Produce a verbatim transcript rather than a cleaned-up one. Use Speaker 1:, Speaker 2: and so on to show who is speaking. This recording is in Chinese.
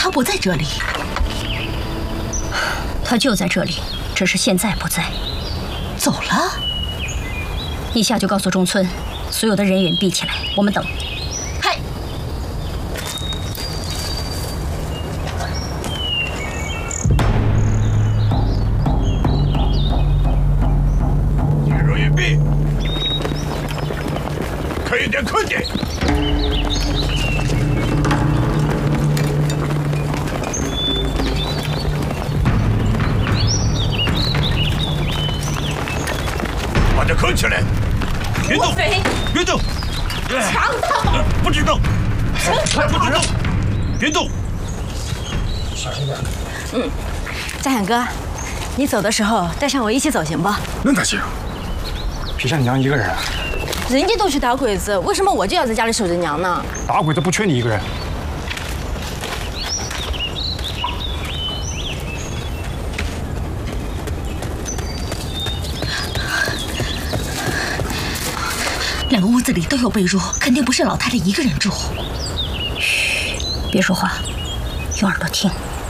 Speaker 1: 他不在这里。
Speaker 2: 他就在这里，只是现在不在。
Speaker 1: 走了？
Speaker 2: 一下就告诉中村，所有的人员闭起来，我们等。
Speaker 1: 嗨。
Speaker 3: 进入隐蔽。快一点，快点！把它捆起来！别动！别动！
Speaker 1: 强他！
Speaker 3: 不许动！快不许动！别动！
Speaker 4: 小心点。
Speaker 5: 嗯，嘉远哥，你走的时候带上我一起走行不？
Speaker 4: 那咋行？皮夏娘一个人啊？
Speaker 5: 人家都去打鬼子，为什么我就要在家里守着娘呢？
Speaker 4: 打鬼子不缺你一个人。
Speaker 1: 两个屋子里都有被褥，肯定不是老太太一个人住。
Speaker 2: 嘘，别说话，用耳朵听。